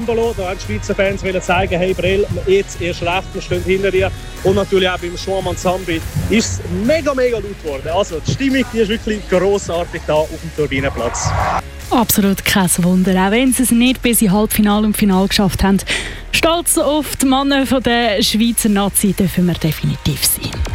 Da haben die Schweizer Fans zeigen, hey Brel, jetzt erst recht, wir stehen hinter dir. Und natürlich auch beim Schwarm Zambi ist es mega laut geworden. Also die Stimmung die ist wirklich grossartig da auf dem Turbinenplatz. Absolut kein Wunder, auch wenn sie es nicht bis ins Halbfinale und Finale geschafft haben. Stolz auf die Männer der Schweizer Nazi dürfen wir definitiv sein.